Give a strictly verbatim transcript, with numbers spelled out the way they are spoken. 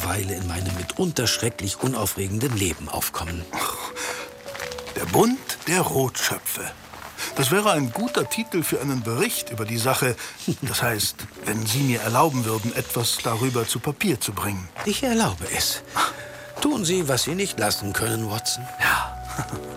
Langeweile in meinem mitunter schrecklich unaufregenden Leben aufkommen. Der Bund der Rotschöpfe. Das wäre ein guter Titel für einen Bericht über die Sache. Das heißt, wenn Sie mir erlauben würden, etwas darüber zu Papier zu bringen. Ich erlaube es. Tun Sie, was Sie nicht lassen können, Watson. Ja.